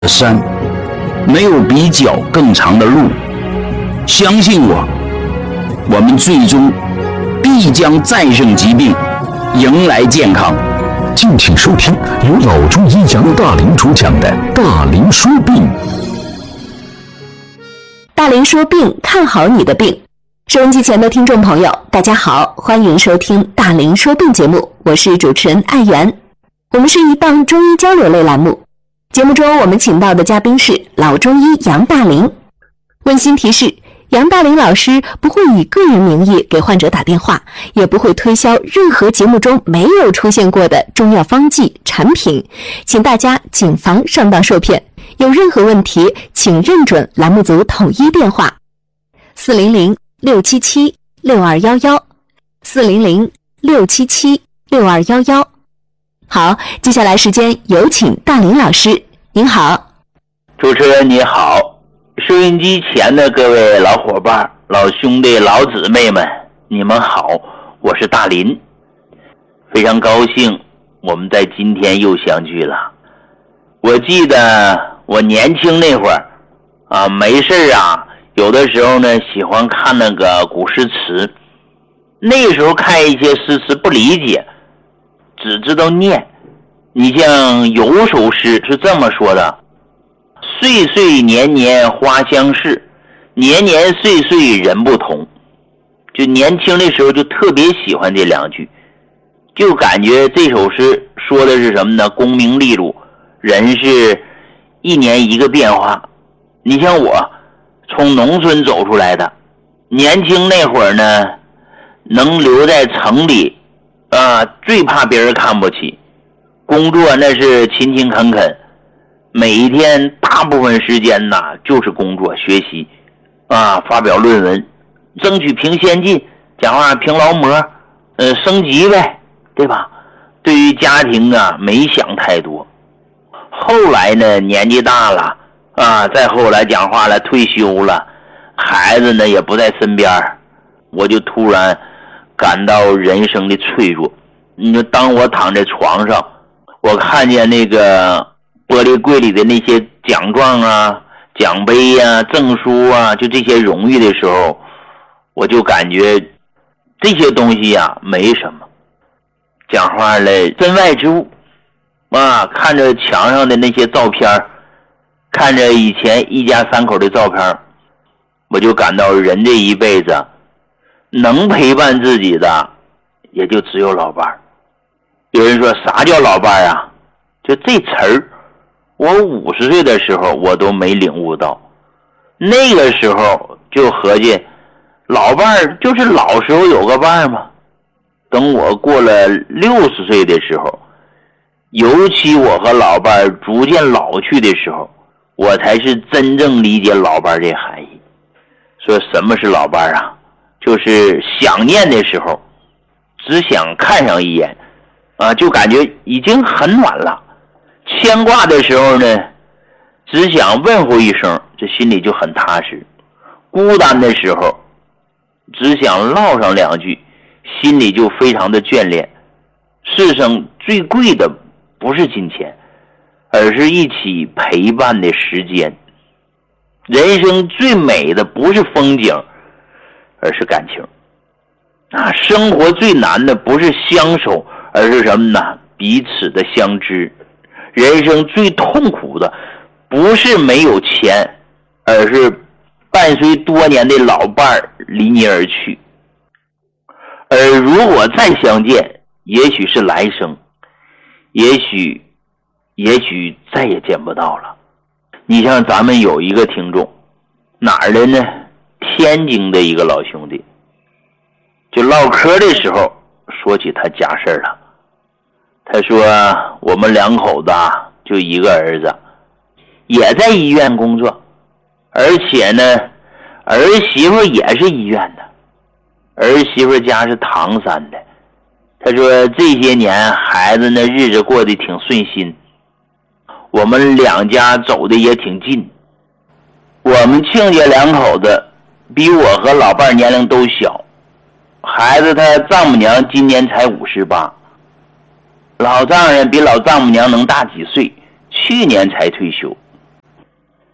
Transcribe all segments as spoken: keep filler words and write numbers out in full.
山，没有比脚更长的路。相信我，我们最终必将战胜疾病，迎来健康。 敬请收听由老中医杨大林主讲的《大林说病》。 大林说病，看好你的病。收音机前的听众朋友，大家好，欢迎收听大林说病节目，我是主持人艾媛。我们是一档中医交流类栏目，节目中我们请到的嘉宾是老中医杨大林。温馨提示，杨大林老师不会以个人名义给患者打电话，也不会推销任何节目中没有出现过的中药方剂产品，请大家谨防上当受骗。有任何问题，请认准栏目组统一电话四零零六七七六二一一四零零六七七六二一一。好，接下来时间有请大林老师。您好。 主持人你好，收音机前的各位老伙伴、老兄弟、老姊妹们，你们好，我是大林。非常高兴我们在今天又相聚了。我记得我年轻那会儿啊，没事啊，有的时候呢喜欢看那个古诗词，那时候看一些诗词不理解，只知道念。你像有首诗是这么说的：岁岁年年花相似，年年岁岁人不同。就年轻的时候就特别喜欢这两句，就感觉这首诗说的是什么呢？功名利禄，人是一年一个变化。你像我从农村走出来的，年轻那会儿呢，能留在城里啊，最怕别人看不起，工作那是勤勤恳恳，每一天大部分时间呢就是工作学习啊，发表论文，争取评先进，讲话评劳模，呃，升级呗，对吧？对于家庭啊没想太多。后来呢年纪大了啊，再后来讲话了，退休了，孩子呢也不在身边，我就突然感到人生的脆弱。你就当我躺在床上，我看见那个玻璃柜里的那些奖状啊、奖杯啊、证书啊，就这些荣誉的时候，我就感觉这些东西啊没什么，讲话了身外之物啊。看着墙上的那些照片，看着以前一家三口的照片，我就感到人这一辈子能陪伴自己的也就只有老伴儿。有人说啥叫老伴儿啊？就这词儿，我五十岁的时候我都没领悟到。那个时候就合计老伴儿就是老时候有个伴儿嘛。等我过了六十岁的时候，尤其我和老伴儿逐渐老去的时候，我才是真正理解老伴儿这含义。说什么是老伴儿啊？就是想念的时候只想看上一眼啊，就感觉已经很暖了。牵挂的时候呢，只想问候一声，这心里就很踏实。孤单的时候只想唠上两句，心里就非常的眷恋。世上最贵的不是金钱，而是一起陪伴的时间。人生最美的不是风景，而是感情啊。生活最难的不是相守，而是什么呢？彼此的相知。人生最痛苦的不是没有钱，而是伴随多年的老伴儿离你而去。而如果再相见，也许是来生，也许也许再也见不到了。你像咱们有一个听众，哪儿的呢？天津的一个老兄弟，就唠嗑的时候说起他家事了。他说我们两口子就一个儿子，也在医院工作，而且呢儿媳妇也是医院的，儿媳妇家是唐山的。他说这些年孩子呢日子过得挺顺心，我们两家走的也挺近。我们亲家两口子比我和老伴年龄都小，孩子他丈母娘今年才五十八，老丈人比老丈母娘能大几岁，去年才退休。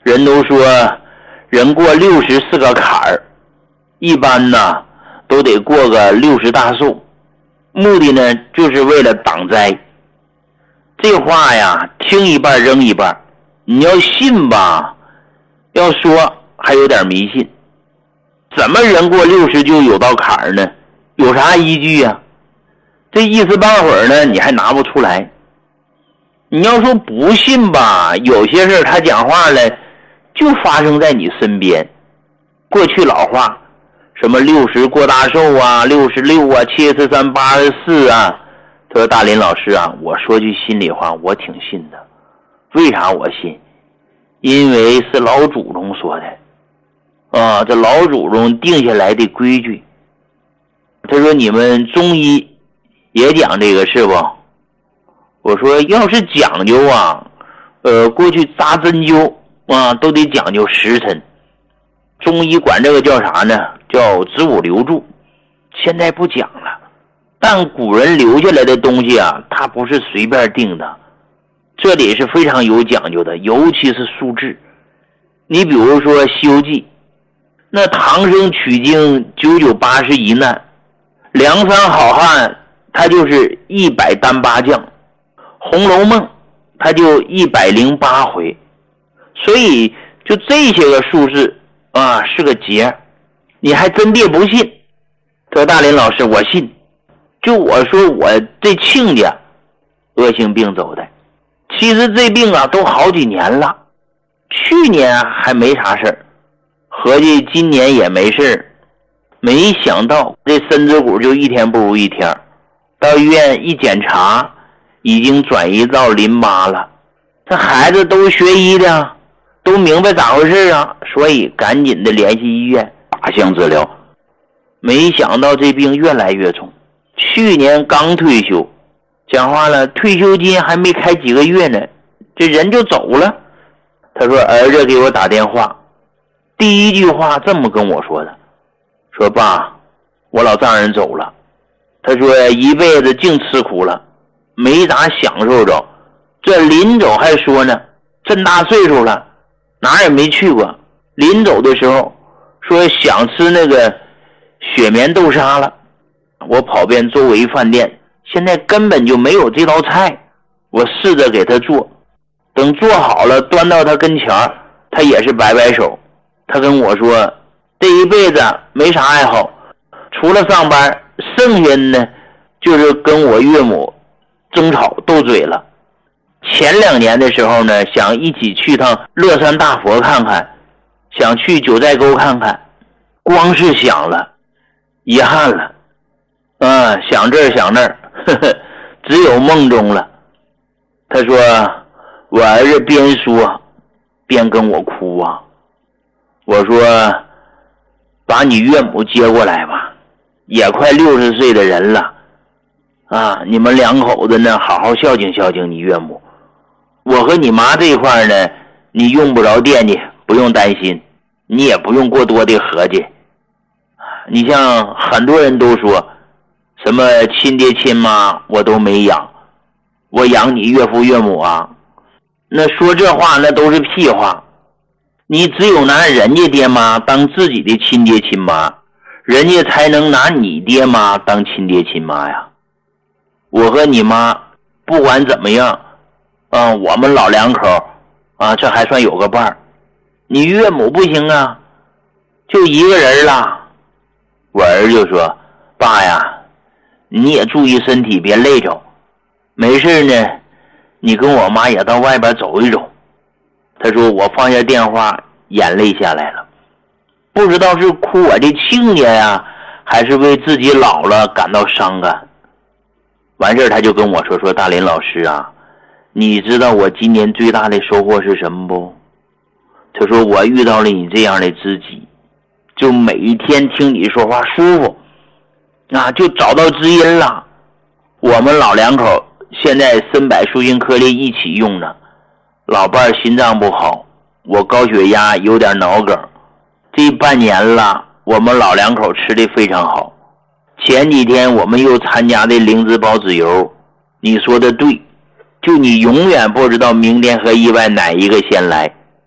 人都说人过六十是个坎儿，一般呢都得过个六十大寿，目的呢就是为了挡灾。这话呀听一半扔一半，你要信吧，要说还有点迷信。怎么人过六十就有道坎儿呢？有啥依据呀？这一时半会儿呢你还拿不出来。你要说不信吧，有些事他讲话了就发生在你身边。过去老话什么六十过大寿啊，六十六啊，七十三，八十四啊。他说大林老师啊，我说句心里话，我挺信的。为啥我信？因为是老祖宗说的啊，这老祖宗定下来的规矩。他说你们中医也讲这个是不？我说要是讲究啊，呃，过去扎针灸啊都得讲究时辰，中医管这个叫啥呢？叫子午流注，现在不讲了。但古人留下来的东西啊，它不是随便定的，这里是非常有讲究的，尤其是数字。你比如说《西游记》，那唐僧取经九九八十一难，梁山好汉他就是一百单八将，《红楼梦》他就一百零八回，所以就这些个数字啊是个节，你还真别不信。他说大林老师我信，就我说我这亲家恶性病走的，其实这病啊都好几年了，去年还没啥事儿，合计今年也没事儿，没想到这身子骨就一天不如一天，到医院一检查已经转移到淋巴了。这孩子都学医的，都明白咋回事啊，所以赶紧的联系医院靶向治疗。没想到这病越来越重，去年刚退休，讲话了，退休金还没开几个月呢，这人就走了。他说儿子给我打电话，第一句话这么跟我说的，说爸，我老丈人走了，他说一辈子净吃苦了，没咋享受着，这临走还说呢，这么大岁数了哪也没去过，临走的时候说想吃那个雪棉豆沙了，我跑遍周围饭店，现在根本就没有这道菜，我试着给他做，等做好了端到他跟前，他也是摆摆手。他跟我说这一辈子没啥爱好，除了上班，剩下呢就是跟我岳母争吵斗嘴了。前两年的时候呢，想一起去趟乐山大佛看看，想去九寨沟看看，光是想了遗憾了啊，想这儿想那儿，呵呵，只有梦中了。他说我儿子边说边跟我哭啊，我说把你岳母接过来吧，也快六十岁的人了啊，你们两口子呢好好孝敬孝敬你岳母，我和你妈这一块呢你用不着惦记，不用担心，你也不用过多的合计。你像很多人都说什么亲爹亲妈我都没养，我养你岳父岳母啊，那说这话那都是屁话。你只有拿人家爹妈当自己的亲爹亲妈，人家才能拿你爹妈当亲爹亲妈呀。我和你妈不管怎么样啊，我们老两口啊，这还算有个伴儿。你岳母不行啊，就一个人了。我儿就说爸呀，你也注意身体别累着，没事呢你跟我妈也到外边走一走。他说我放下电话眼泪下来了，不知道是哭我的亲家呀，还是为自己老了感到伤感。完事他就跟我说说大林老师啊，你知道我今年最大的收获是什么不？他说我遇到了你这样的知己，就每一天听你说话舒服啊，就找到知音了。我们老两口现在参柏舒心颗粒一起用呢，老伴心脏不好，我高血压有点脑梗，这半年了我们老两口吃的非常好。前几天我们又参加的灵芝孢子油，你说的对，就你永远不知道明天和意外哪一个先来。